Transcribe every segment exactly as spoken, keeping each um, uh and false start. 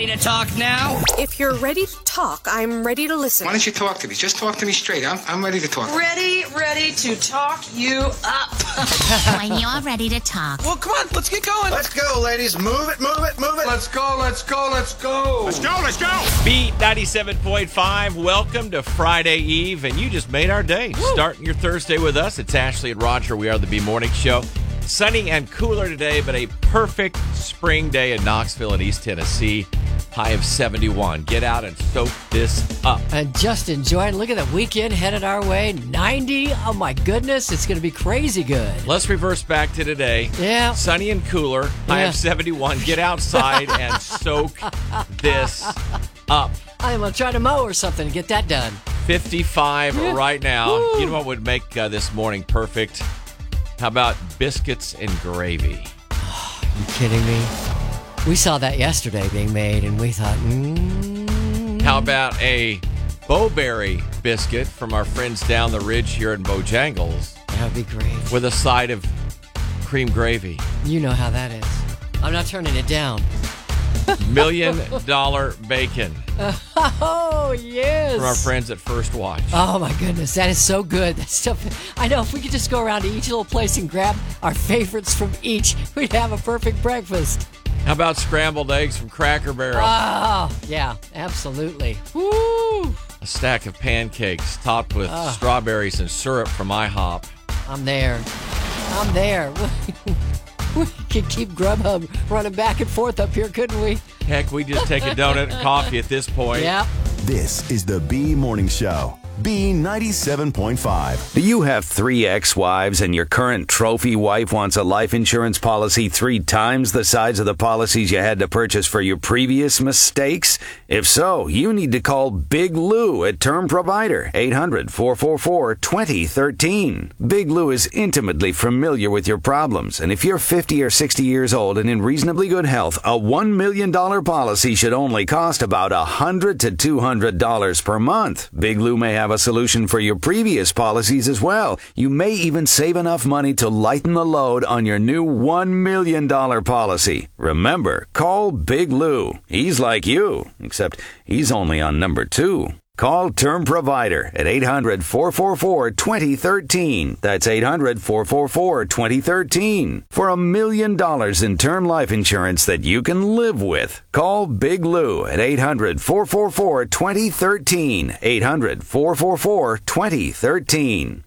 to talk now? If you're ready to talk, I'm ready to listen. Why don't you talk to me? Just talk to me straight. I'm, I'm ready to talk. Ready, ready to talk you up. When you're ready to talk. Well, come on, let's get going. Let's go, ladies. Move it, move it, move it. Let's go, let's go, let's go. Let's go, let's go. Beat ninety-seven point five. Welcome to Friday Eve, and you just made our day. Woo. Starting your Thursday with us, it's Ashley and Roger. We are the B Morning Show. Sunny and cooler today, but a perfect spring day in Knoxville in East Tennessee. High of seventy-one. Get out and soak this up. And just enjoy it. Look at the weekend headed our way. ninety. Oh, my goodness. It's going to be crazy good. Let's reverse back to today. Yeah. Sunny and cooler. High Yeah. of seventy-one. Get outside and soak this up. I'm going to try to mow or something and get that done. fifty-five Yeah. right now. Woo. You know what would make uh, this morning perfect? How about biscuits and gravy? Are you kidding me? We saw that yesterday being made, and we thought, mm. How about a Bowberry biscuit from our friends down the ridge here in Bojangles That would be great. with a side of cream gravy? You know how that is. I'm not turning it down. Million dollar bacon Oh, yes. from our friends at First Watch. Oh, my goodness. That is so good. That stuff. I know if we could just go around to each little place and grab our favorites from each, we'd have a perfect breakfast. How about scrambled eggs from Cracker Barrel? Oh, yeah, absolutely. Woo! A stack of pancakes topped with Ah. strawberries and syrup from IHOP. I'm there. I'm there. We could keep Grubhub running back and forth up here, couldn't we? Heck, we just take a donut and coffee at this point. Yeah. This is the B Morning Show. B ninety-seven point five. Do you have three ex-wives and your current trophy wife wants a life insurance policy three times the size of the policies you had to purchase for your previous mistakes? If so, you need to call Big Lou at Term Provider, eight hundred, four four four, two zero one three. Big Lou is intimately familiar with your problems, and if you're fifty or sixty years old and in reasonably good health, a one million dollars policy should only cost about one hundred to two hundred dollars per month. Big Lou may have a solution for your previous policies as well. You may even save enough money to lighten the load on your new one million dollars policy. Remember, call Big Lou. He's like you, except he's only on number two. Call Term Provider at eight hundred, four four four, two zero one three. That's eight hundred, four four four, two zero one three. For a million dollars in term life insurance that you can live with. Call Big Lou at eight hundred, four four four, two zero one three. eight hundred, four four four, two zero one three.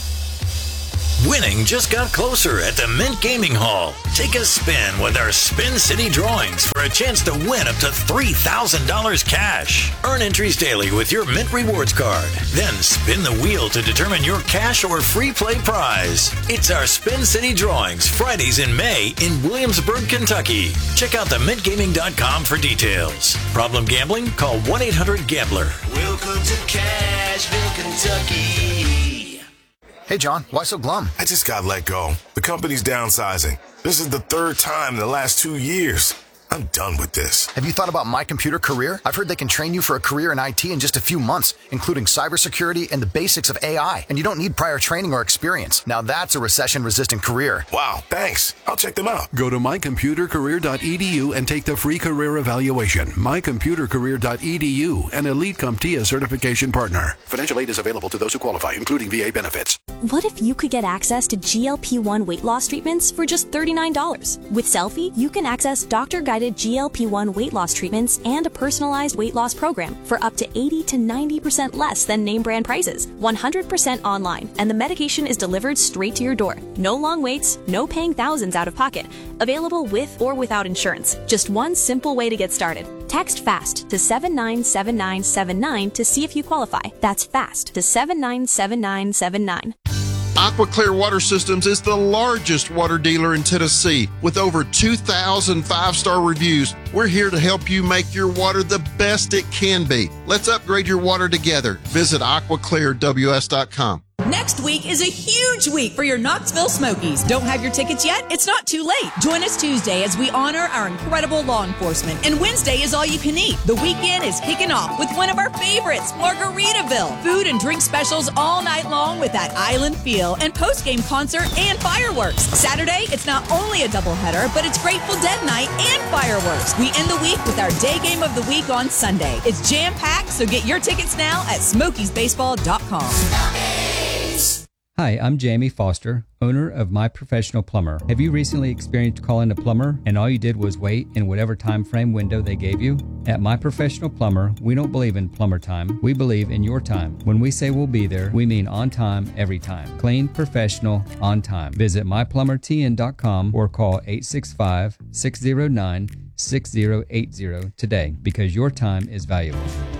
Winning just got closer at the Mint Gaming Hall. Take a spin with our Spin City drawings for a chance to win up to three thousand dollars cash. Earn entries daily with your Mint Rewards card. Then spin the wheel to determine your cash or free play prize. It's our Spin City drawings Fridays in May in Williamsburg, Kentucky. Check out the mint gaming dot com for details. Problem gambling? Call one eight hundred gambler. Welcome to Cashville, Kentucky. Hey, John, why so glum? I just got let go. The company's downsizing. This is the third time in the last two years. I'm done with this. Have you thought about My Computer Career? I've heard they can train you for a career in I T in just a few months, including cybersecurity and the basics of A I. And you don't need prior training or experience. Now that's a recession-resistant career. Wow, thanks. I'll check them out. Go to my computer career dot e d u and take the free career evaluation. my computer career dot e d u, an Elite CompTIA certification partner. Financial aid is available to those who qualify, including V A benefits. What if you could get access to G L P one weight loss treatments for just thirty-nine dollars? With Selfie, you can access doctor-guided G L P one weight loss treatments and a personalized weight loss program for up to eighty to ninety percent less than name brand prices, one hundred percent online, and the medication is delivered straight to your door. No long waits, no paying thousands out of pocket. Available with or without insurance. Just one simple way to get started. Text FAST to seven nine seven nine seven nine to see if you qualify. That's FAST to seven nine seven nine seven nine. AquaClear Water Systems is the largest water dealer in Tennessee with over two thousand five-star reviews. We're here to help you make your water the best it can be. Let's upgrade your water together. Visit aqua clear w s dot com. Next week is a huge week for your Knoxville Smokies. Don't have your tickets yet? It's not too late. Join us Tuesday as we honor our incredible law enforcement. And Wednesday is all you can eat. The weekend is kicking off with one of our favorites, Margaritaville. Food and drink specials all night long with that island feel and post-game concert and fireworks. Saturday, it's not only a doubleheader, but it's Grateful Dead night and fireworks. We end the week with our day game of the week on Sunday. It's jam-packed, so get your tickets now at smokies baseball dot com. Hi, I'm Jamie Foster, owner of My Professional Plumber. Have you recently experienced calling a plumber and all you did was wait in whatever time frame window they gave you? At My Professional Plumber, we don't believe in plumber time. We believe in your time. When we say we'll be there, we mean on time, every time. Clean, professional, on time. Visit my plumber t n dot com or call eight six five, six zero nine, six zero eight zero today because your time is valuable.